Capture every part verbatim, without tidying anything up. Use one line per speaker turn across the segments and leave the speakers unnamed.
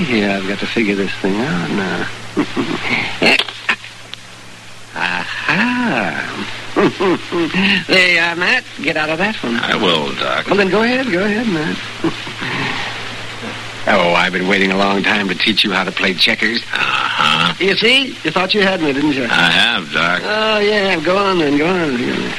see here. I've got to figure this thing out now. Aha. There you are, Matt. Get out of that one.
I will, Doc.
Well, then go ahead. Go ahead, Matt. Oh, I've been waiting a long time to teach you how to play checkers.
Uh-huh.
You see? You thought you had me, didn't you?
I have, Doc.
Oh, yeah. Go on, then. Go on.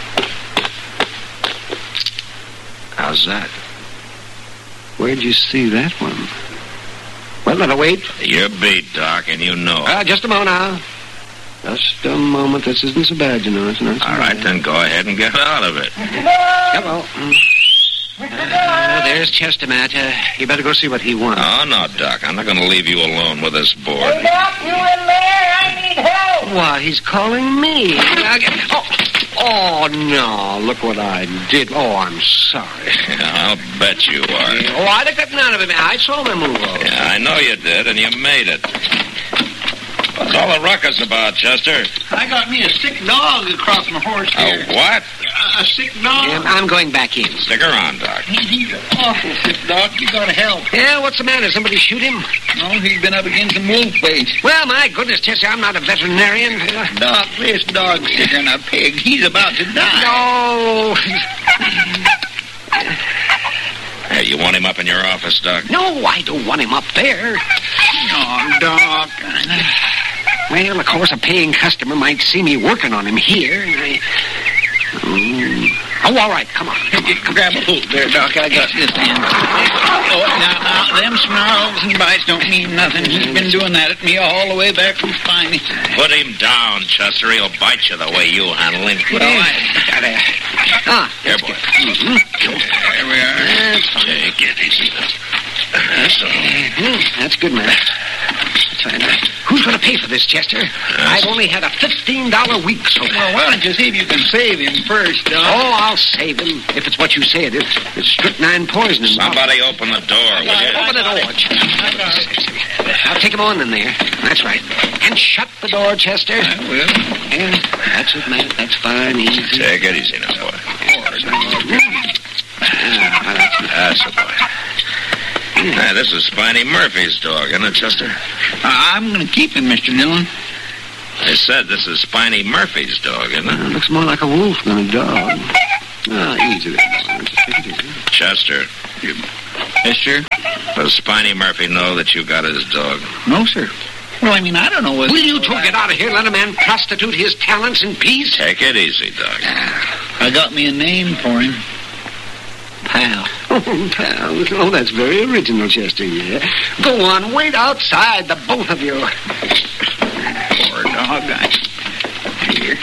How's that?
Where'd you see that one? Well, now, wait.
You're beat, Doc, and you know it.
Uh, just a moment now. Just a moment. This isn't so bad, you know. It's not so
All right,
bad.
then go ahead and get out of it.
Hello. Uh, there's Chester, Matt. Uh, you better go see what he wants.
Oh, no, Doc. I'm not going to leave you alone with this board.
Hey, Doc, you in there? I need help.
Why, he's calling me. Oh, oh, no. Look what I did. Oh, I'm sorry.
I'll bet you are.
Oh, I took none of it. I saw my move over.
Yeah, I know you did, and you made it. What's all the ruckus about, Chester?
I got me a sick dog across my horse here.
A what?
A, a sick dog.
Yeah, I'm going back in.
Stick around, Doc.
He, he's an awful sick dog. You gotta help.
Yeah, what's the matter? Somebody shoot him?
No, he's been up against some wolf bait.
Well, my goodness, Chester, I'm not a veterinarian.
Doc, this dog's sicker than a pig. He's about to die.
No.
Hey, you want him up in your office, Doc?
No, I don't want him up there.
Oh, Doc.
Well, of course, a paying customer might see me working on him here. And I... mm. Oh, all right, come on.
Grab a hold there, Doc. I got this end. Oh, now, now, them snarls and bites don't mean nothing. He's been doing that at me all the way back from Spiny.
Put him down, Chester. He'll bite you the way you handle him.
Well, I...
Got it. Ah,
Here, boy.
Mm-hmm.
There we are.
That's fine.
Take it easy. That's all.
Mm, that's good, man. That's fine. Who's going to pay for this, Chester? I've only had a fifteen dollar week so far.
Well, why don't you see if you can save him first, Doc?
Oh, I'll save him, if it's what you said. It's, it's strychnine poisoning.
Somebody open the door, will you?
Open the door, Chester. I'll take him on in there. That's right. And shut the door, Chester.
I will.
Yeah, that's it, man. That's fine, easy.
Take it easy now, boy.
Ah, that's it.
That's the boy. Now, this is Spiny Murphy's dog, isn't it, Chester?
Uh, I'm going to keep him, Mister Dillon.
I said this is Spiny Murphy's dog, isn't
It
it?
looks more like a wolf than a dog. Ah, easy there, boy. Just take it easy.
Chester,
Yes, sir?
does Spiny Murphy know that you got his dog?
No, sir. Well, I mean, I don't know what...
Will you two get out of here? Let a man prostitute his talents in peace?
Take it easy, Doc.
I got me a name for him.
Pal. Oh, pal. Oh, that's very original, Chester, yeah. Go on, wait outside, the both of you.
Poor dog. I... Here.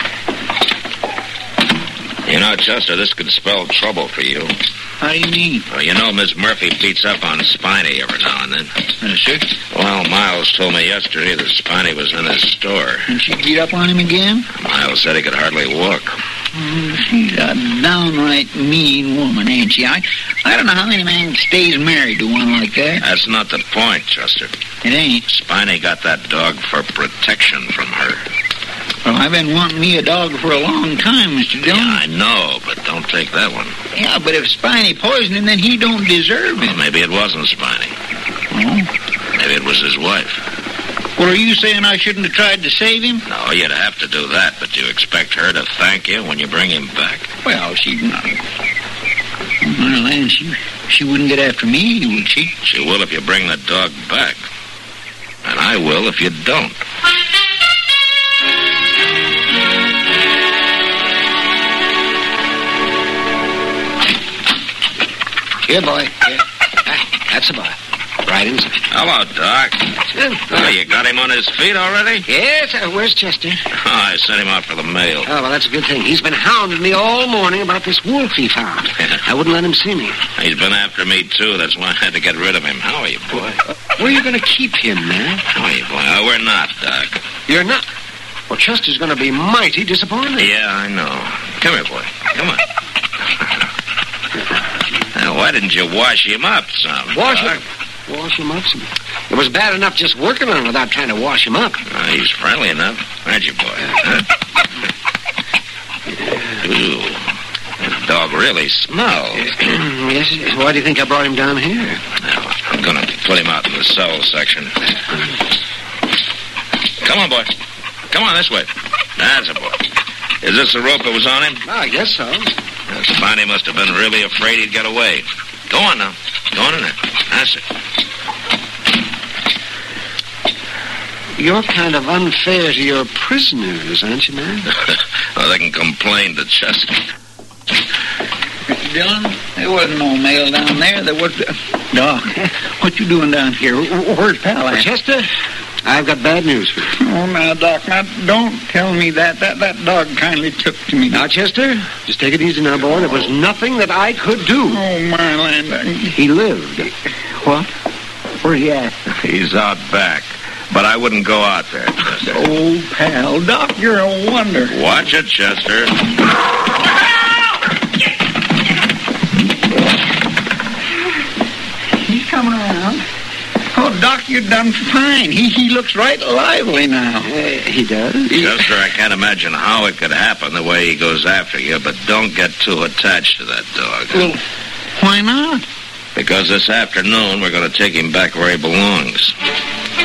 You know, Chester, this could spell trouble for you.
How do you mean?
Well, you know, Miss Murphy beats up on Spiny every now and then.
Yes, sir?
Well, Miles told me yesterday that Spiny was in his store.
And she beat up on him again?
Miles said he could hardly walk.
Mm, she's a downright mean woman, ain't she? I, I don't know how any man stays married to one like that.
That's not the point, Chester.
It ain't.
Spiny got that dog for protection from her.
Well, I've been wanting me a dog for a long time, Mister Dillon.
Yeah, I know, but don't take that one.
Yeah, but if Spiny poisoned him, then he don't deserve
Well,
it.
maybe it wasn't Spiny.
Oh?
Maybe it was his wife.
Well, are you saying I shouldn't have tried to save him?
No, you'd have to do that, but you expect her to thank you when you bring him back?
Well, she's not. Well, then she, she wouldn't get after me, would she?
She will if you bring the dog back. And I will if you don't.
Here, boy. Here. Ah, that's the boy. Right inside.
Hello, Doc. Oh, you got him on his feet already?
Yes, uh, where's Chester?
Oh, I sent him out for the mail.
Oh, well, that's a good thing. He's been hounding me all morning about this wolf he found. I wouldn't let him see me.
He's been after me, too. That's why I had to get rid of him. How are you, boy?
Where are you going to keep him, man?
How are you, boy? Oh, we're not, Doc.
You're not. Well, Chester's going to be mighty disappointed.
Yeah, I know. Come here, boy. Come on. Now, why didn't you wash him up some?
Wash
Doc?
him. Wash him up some. It was bad enough just working on him without trying to wash him up.
Uh, he's friendly enough, aren't you, boy? Huh? Ooh, that dog really smells.
Yes. Why do you think I brought him down here?
Now, I'm gonna put him out in the cell section. Come on, boy. Come on, this way. That's a boy. Is this the rope that was on him?
Oh, I guess so.
That's fine. He must have been really afraid he'd get away. Go on now. Go on in there. That's it.
You're kind of unfair to your prisoners, aren't you, man?
Well, they can complain to Chester.
Mister Dillon, there wasn't no mail down there. There was... Doc, what you doing down here? Where's Pal at?
Chester, I've got bad news for you.
Oh, now, Doc, now, don't tell me that. That that dog kindly took to me.
Now, Chester, just take it easy now, boy. There was nothing that I could do.
Oh, my land.
He lived.
What? Where's he at?
He's out back. But I wouldn't go out there, Chester.
Oh, Pal, Doc, you're a wonder.
Watch it, Chester.
He's coming around. Oh, Doc, you've done fine. He he looks right lively now.
Uh, he does?
Chester, I can't imagine how it could happen the way he goes after you, but don't get too attached to that dog.
Well, why not?
Because this afternoon we're going to take him back where he belongs.